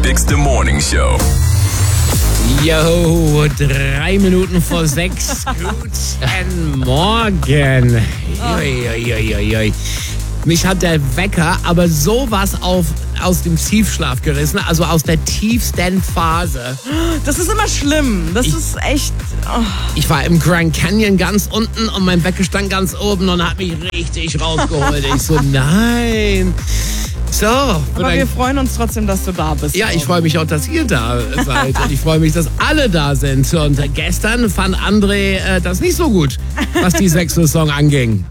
lustigste Morning Show. Jo, 3 Minuten vor 6. Guten Morgen. Ui. Mich hat der Wecker aber sowas aus dem Tiefschlaf gerissen, also aus der tiefsten Phase. Das ist immer schlimm. Das ist echt... Oh. Ich war im Grand Canyon ganz unten und mein Wecker stand ganz oben und hat mich richtig rausgeholt. Ich so, nein. So. Aber wir freuen uns trotzdem, dass du da bist. Ja, ich freue mich auch, dass ihr da seid. Und ich freue mich, dass alle da sind. Und gestern fand André das nicht so gut, was die 6 Uhr Song anging.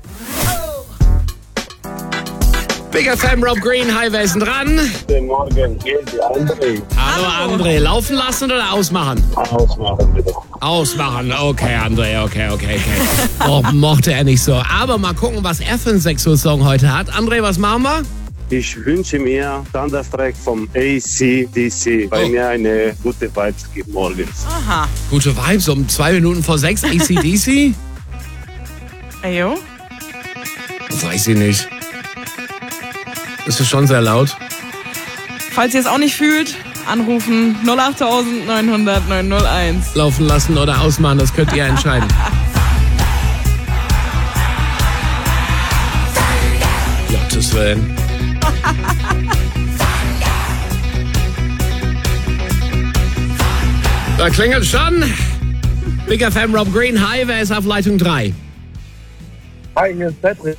Big FM, Rob Green, hi, wer ist denn dran? Guten Morgen, hier ist André. Hallo André, laufen lassen oder ausmachen? Ausmachen bitte. Ausmachen, okay André, okay. Oh, mochte er nicht so. Aber mal gucken, was er für einen 6 Uhr Song heute hat. André, was machen wir? Ich wünsche mir Thunderstrike vom AC/DC, weil mir eine gute Vibes gibt morgens. Aha. Gute Vibes um 2 Minuten vor 6, AC/DC? Ayo. Weiß ich nicht. Das ist schon sehr laut. Falls ihr es auch nicht fühlt, anrufen 08000 900 901. Laufen lassen oder ausmachen, das könnt ihr entscheiden. Gottes Willen. Da klingelt schon. Big FM, Rob Green, hi, wer ist auf Leitung 3? Hi, hier ist Patrick.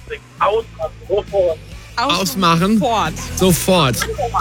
Ausmachen? Sofort.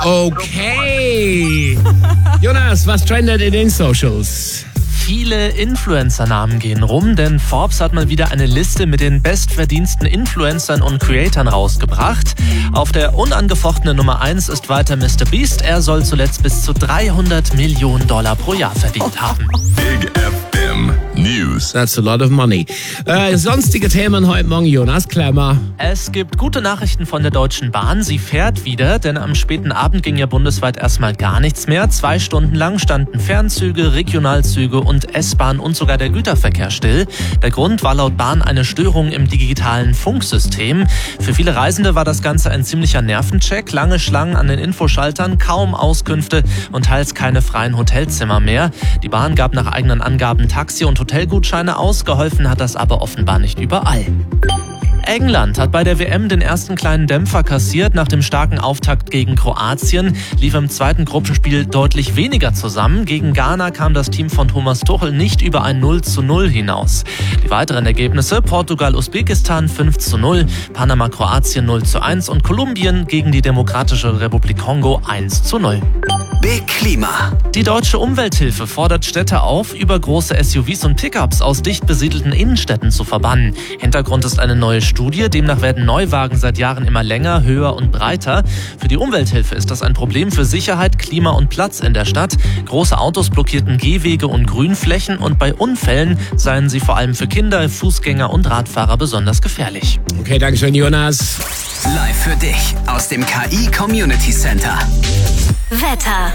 Okay. Jonas, was trendet in den Socials? Viele Influencer-Namen gehen rum, denn Forbes hat mal wieder eine Liste mit den bestverdiensten Influencern und Creatoren rausgebracht. Auf der unangefochtenen Nummer 1 ist weiter Mr. Beast. Er soll zuletzt bis zu $300 Millionen pro Jahr verdient haben. Big FM News. That's a lot of money. Sonstige Themen heute Morgen, Jonas, Klemmer. Es gibt gute Nachrichten von der Deutschen Bahn. Sie fährt wieder, denn am späten Abend ging ja bundesweit erstmal gar nichts mehr. 2 Stunden lang standen Fernzüge, Regionalzüge und S-Bahn und sogar der Güterverkehr still. Der Grund war laut Bahn eine Störung im digitalen Funksystem. Für viele Reisende war das Ganze ein ziemlicher Nervencheck. Lange Schlangen an den Infoschaltern, kaum Auskünfte und teils keine freien Hotelzimmer mehr. Die Bahn gab nach eigenen Angaben Taxi- und Hotelgutscheine aus. Geholfen hat das aber offenbar nicht überall. England hat bei der WM den ersten kleinen Dämpfer kassiert. Nach dem starken Auftakt gegen Kroatien lief im zweiten Gruppenspiel deutlich weniger zusammen. Gegen Ghana kam das Team von Thomas Tuchel nicht über ein 0:0 hinaus. Die weiteren Ergebnisse: Portugal-Usbekistan 5:0, Panama-Kroatien 0:1 und Kolumbien gegen die Demokratische Republik Kongo 1:0. Big Klima. Die Deutsche Umwelthilfe fordert Städte auf, übergroße SUVs und Pickups aus dicht besiedelten Innenstädten zu verbannen. Hintergrund ist eine neue Studie. Demnach werden Neuwagen seit Jahren immer länger, höher und breiter. Für die Umwelthilfe ist das ein Problem für Sicherheit, Klima und Platz in der Stadt. Große Autos blockierten Gehwege und Grünflächen und bei Unfällen seien sie vor allem für Kinder, Fußgänger und Radfahrer besonders gefährlich. Okay, danke schön, Jonas. Live für dich aus dem KI Community Center. Wetter.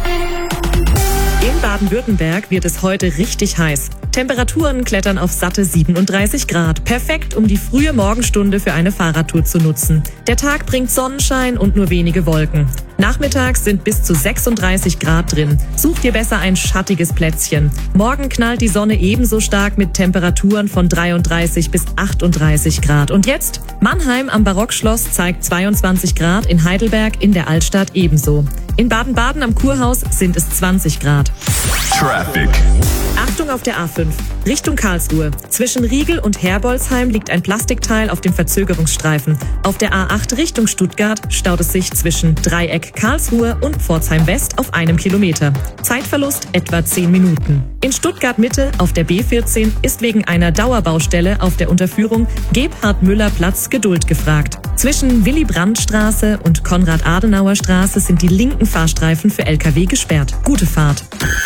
In Baden-Württemberg wird es heute richtig heiß. Temperaturen klettern auf satte 37 Grad. Perfekt, um die frühe Morgenstunde für eine Fahrradtour zu nutzen. Der Tag bringt Sonnenschein und nur wenige Wolken. Nachmittags sind bis zu 36 Grad drin. Such dir besser ein schattiges Plätzchen. Morgen knallt die Sonne ebenso stark mit Temperaturen von 33 bis 38 Grad. Und jetzt? Mannheim am Barockschloss zeigt 22 Grad, in Heidelberg in der Altstadt ebenso. In Baden-Baden am Kurhaus sind es 20 Grad. Traffic. Achtung auf der A5, Richtung Karlsruhe. Zwischen Riegel und Herbolzheim liegt ein Plastikteil auf dem Verzögerungsstreifen. Auf der A8 Richtung Stuttgart staut es sich zwischen Dreieck Karlsruhe und Pforzheim West auf 1 Kilometer. Zeitverlust etwa 10 Minuten. In Stuttgart Mitte auf der B14 ist wegen einer Dauerbaustelle auf der Unterführung Gebhard-Müller-Platz Geduld gefragt. Zwischen Willy-Brandt-Straße und Konrad-Adenauer-Straße sind die linken Fahrstreifen für LKW gesperrt. Gute Fahrt.